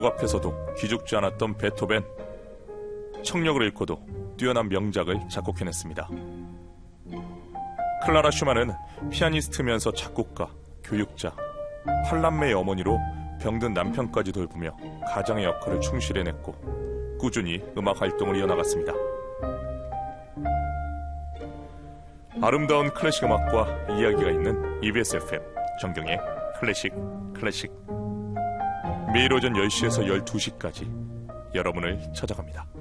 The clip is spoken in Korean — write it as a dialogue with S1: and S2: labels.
S1: 앞에서도 기죽지 않았던 베토벤. 청력을 잃고도 뛰어난 명작을 작곡해냈습니다. 클라라 슈만은 피아니스트면서 작곡가, 교육자, 8남매의 어머니로 병든 남편까지 돌보며 가장의 역할을 충실해냈고 꾸준히 음악 활동을 이어나갔습니다. 아름다운 클래식 음악과 이야기가 있는 EBS FM 정경의 클래식. 매일 오전 10시에서 12시까지 여러분을 찾아갑니다.